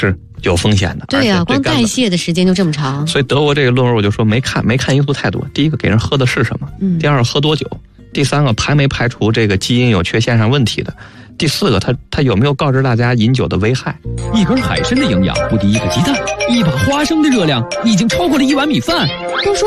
是有风险的。 对呀，光代谢的时间就这么长。 所以德国这个论文我就说没看因素太多。第一个，给人喝的是什么？第二个，喝多久？第三个，排没排除这个基因有缺陷上问题的？第四个，他有没有告知大家饮酒的危害？ 一根海参的营养不敌一个鸡蛋，一把花生的热量已经超过了1碗米饭。 都说